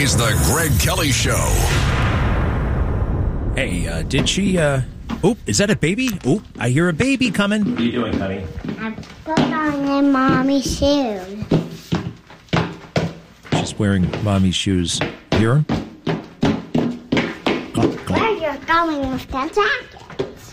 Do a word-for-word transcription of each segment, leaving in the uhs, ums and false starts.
is the Greg Kelly Show. Hey, uh, did she, uh, oop, is that a baby? Oop, I hear a baby coming. What are you doing, honey? I put on my mommy's shoes. She's wearing mommy's shoes. Hear him? Where you're going with the jackets?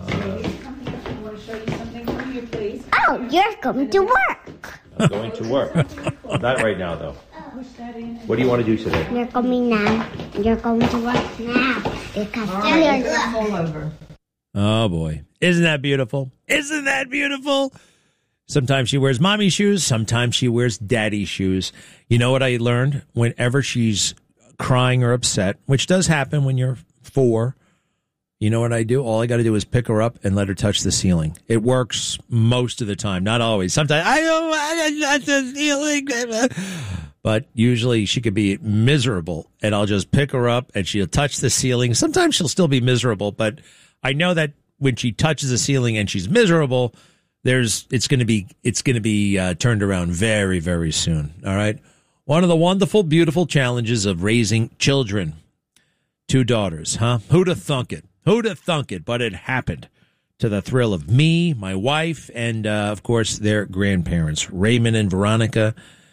Oh, you're going to work. I'm going to work. Not right now, though. What do you want to do today? You're coming now. You're going to work now. Because right, you're all over. Oh, boy. Isn't that beautiful? Isn't that beautiful? Sometimes she wears mommy's shoes. Sometimes she wears daddy's shoes. You know what I learned? Whenever she's crying or upset, which does happen when you're four, you know what I do? All I got to do is pick her up and let her touch the ceiling. It works most of the time. Not always. Sometimes, I don't want to touch the ceiling. But usually she could be miserable, and I'll just pick her up, and she'll touch the ceiling. Sometimes she'll still be miserable, but I know that when she touches the ceiling and she's miserable, there's it's going to be it's going to be uh, turned around very, very soon. All right. One of the wonderful, beautiful challenges of raising children. Two daughters, huh? Who'd have thunk it? Who'd have thunk it? But it happened to the thrill of me, my wife, and, uh, of course, their grandparents, Raymond and Veronica,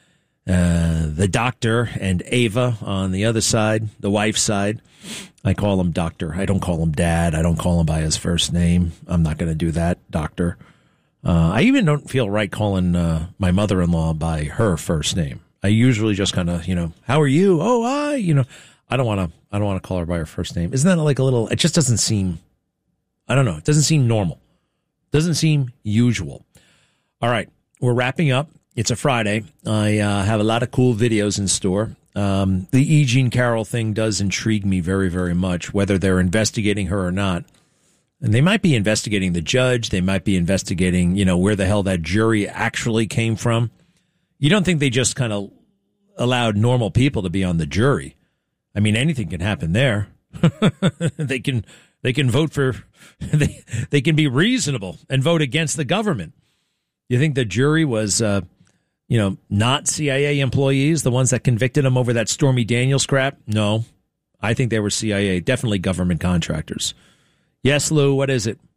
uh, the doctor, and Ava on the other side, the wife's side. I call him doctor. I don't call him dad. I don't call him by his first name. I'm not going to do that, doctor. Uh, I even don't feel right calling uh, my mother-in-law by her first name. I usually just kind of, you know, how are you? Oh, I, you know, I don't want to, I don't want to call her by her first name. Isn't that like a little, it just doesn't seem, I don't know. It doesn't seem normal. Doesn't seem usual. All right. We're wrapping up. It's a Friday. I uh, have a lot of cool videos in store. Um, the E. Jean Carroll thing does intrigue me very, very much, whether they're investigating her or not. And they might be investigating the judge. They might be investigating, you know, where the hell that jury actually came from. You don't think they just kind of allowed normal people to be on the jury? I mean, anything can happen there. they can they can vote for they they can be reasonable and vote against the government. You think the jury was, uh, you know, not C I A employees, the ones that convicted them over that Stormy Daniels crap? No, I think they were C I A, definitely government contractors. Yes, Lou, what is it?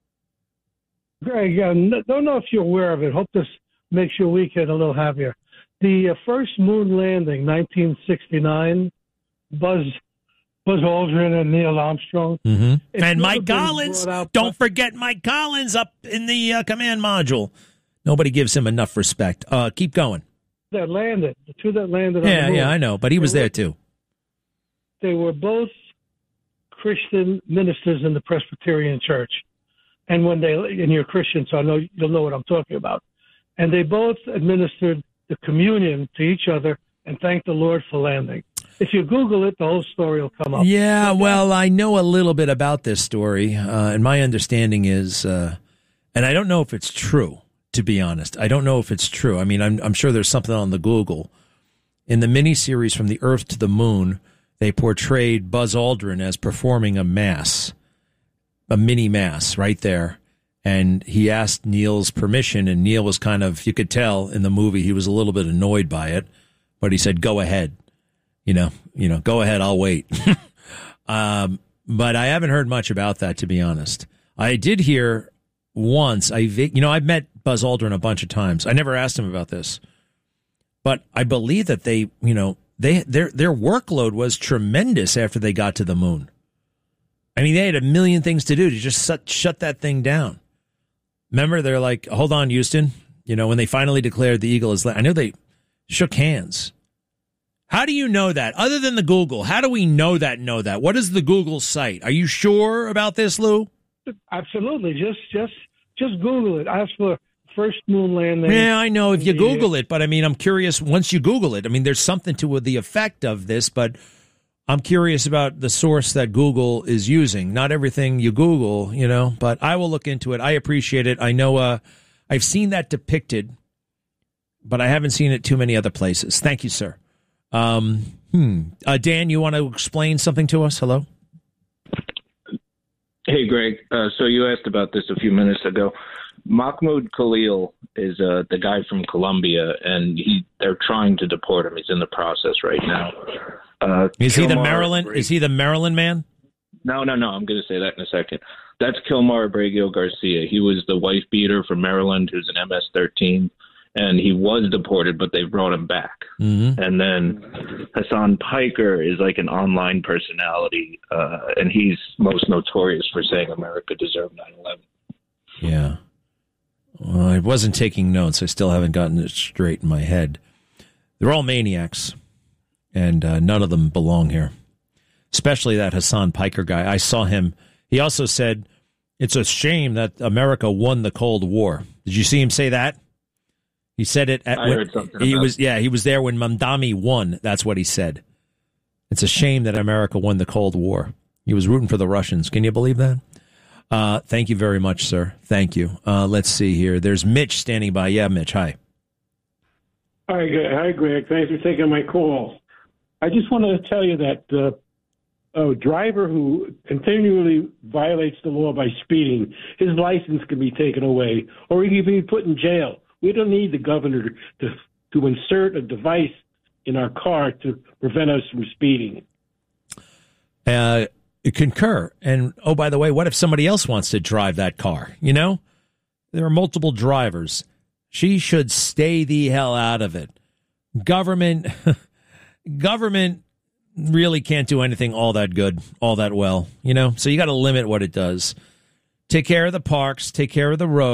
Greg, uh, don't know if you're aware of it. Hope this makes your weekend a little happier. The uh, first moon landing, nineteen sixty-nine, Buzz Buzz Aldrin and Neil Armstrong. Mm-hmm. And Mike Collins. Don't forget Mike Collins up in the uh, command module. Nobody gives him enough respect. Uh, keep going. That landed, the two that landed yeah, on the moon. Yeah, I know, but he was they there were, too. They were both Christian ministers in the Presbyterian Church. And when they, and you're Christian, so I know you'll know what I'm talking about. And they both administered the communion to each other and thanked the Lord for landing. If you Google it, the whole story will come up. Yeah, well, I know a little bit about this story, uh, and my understanding is, uh, and I don't know if it's true, to be honest. I don't know if it's true. I mean, I'm, I'm sure there's something on the Google. In the miniseries From the Earth to the Moon, they portrayed Buzz Aldrin as performing a mass, a mini mass right there. And he asked Neil's permission, and Neil was kind of, you could tell in the movie, he was a little bit annoyed by it, but he said, go ahead, you know, you know, go ahead, I'll wait. um, but I haven't heard much about that, to be honest. I did hear once, I, you know, I've met Buzz Aldrin a bunch of times. I never asked him about this, but I believe that they, you know, they, their, their workload was tremendous after they got to the moon. I mean, they had a million things to do to just shut, shut that thing down. Remember, they're like, hold on, Houston. You know, when they finally declared the Eagle is, I know they shook hands. How do you know that? Other than the Google, how do we know that, know that? What is the Google site? Are you sure about this, Lou? Absolutely. Just, just, just Google it. Ask for first moon landing. Yeah, I know if you Google it, but I mean, I'm curious once you Google it. I mean, there's something to the effect of this, but I'm curious about the source that Google is using. Not everything you Google, you know, but I will look into it. I appreciate it. I know uh, I've seen that depicted, but I haven't seen it too many other places. Thank you, sir. Um, hmm. uh, Dan, you want to explain something to us? Hello? Hey, Greg. Uh, so you asked about this a few minutes ago. Mahmoud Khalil is uh, the guy from Colombia, and he they're trying to deport him. He's in the process right now. Uh, is he the Kilmar Maryland? Abreu- Is he the Maryland man? No, no, no. I'm going to say that in a second. That's Kilmar Abreu Garcia. He was the wife beater from Maryland, who's an M S thirteen, and he was deported, but they brought him back. Mm-hmm. And then Hassan Piker is like an online personality, uh, and he's most notorious for saying America deserved nine eleven. Yeah. Well, I wasn't taking notes. I still haven't gotten it straight in my head. They're all maniacs, and uh, none of them belong here, especially that Hassan Piker guy. I saw him. He also said, it's a shame that America won the Cold War. Did you see him say that? He said it at I when, heard something he about was yeah, he was there when Mamdani won. That's what he said. It's a shame that America won the Cold War. He was rooting for the Russians. Can you believe that? Uh, thank you very much, sir. Thank you. Uh, let's see here. There's Mitch standing by. Yeah, Mitch. Hi. Hi, Greg. Hi, Greg. Thanks for taking my call. I just wanted to tell you that uh, a driver who continually violates the law by speeding, his license can be taken away, or he can be put in jail. We don't need the governor to to insert a device in our car to prevent us from speeding. Uh, concur. And, oh, by the way, what if somebody else wants to drive that car? You know, there are multiple drivers. She should stay the hell out of it. Government, government really can't do anything all that good, all that well, you know? So you got to limit what it does. Take care of the parks, take care of the roads.